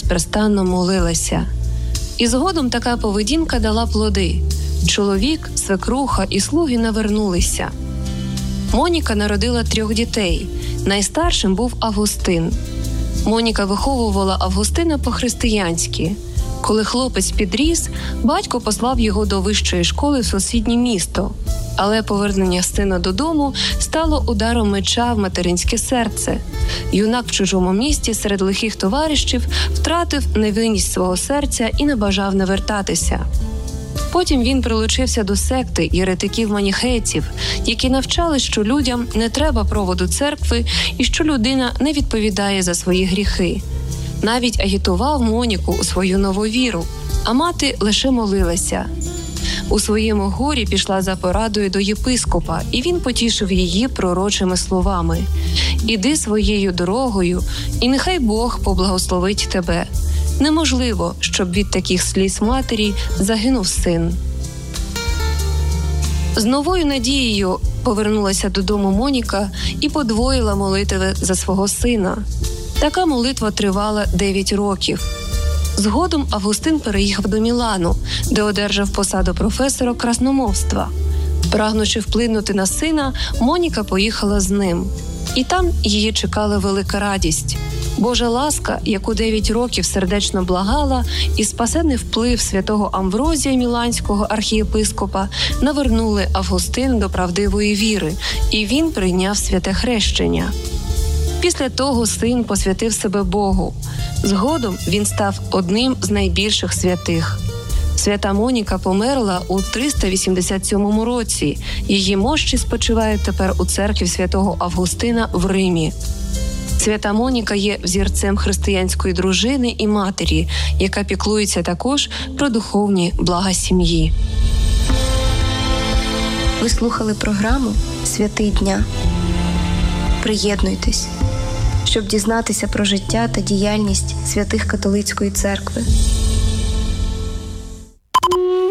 безперестанно молилася. І згодом така поведінка дала плоди. Чоловік, свекруха і слуги навернулися. Моніка народила 3 дітей. Найстаршим був Августин. Моніка виховувала Августина по-християнськи. Коли хлопець підріс, батько послав його до вищої школи в сусіднє місто. Але повернення сина додому стало ударом меча в материнське серце. Юнак в чужому місті серед лихих товаришів втратив невинність свого серця і не бажав навертатися. Потім він прилучився до секти єретиків-маніхейців, які навчали, що людям не треба проводу церкви і що людина не відповідає за свої гріхи. Навіть агітував Моніку у свою нову віру, а мати лише молилася. У своєму горі пішла за порадою до єпископа, і він потішив її пророчими словами: «Іди своєю дорогою, і нехай Бог поблагословить тебе. Неможливо, щоб від таких сліз матері загинув син». З новою надією повернулася додому Моніка і подвоїла молитви за свого сина. Така молитва тривала 9 років. Згодом Августин переїхав до Мілану, де одержав посаду професора красномовства. Прагнучи вплинути на сина, Моніка поїхала з ним. І там її чекала велика радість. Божа ласка, яку 9 років сердечно благала, і спасенний вплив святого Амврозія Міланського архієпископа навернули Августин до правдивої віри, і він прийняв святе хрещення. Після того син посвятив себе Богу. Згодом він став одним з найбільших святих. Свята Моніка померла у 387 році. Її мощі спочивають тепер у церкві святого Августина в Римі. Свята Моніка є взірцем християнської дружини і матері, яка піклується також про духовні блага сім'ї. Ви слухали програму «Святий дня». Приєднуйтесь, щоб дізнатися про життя та діяльність святих католицької церкви.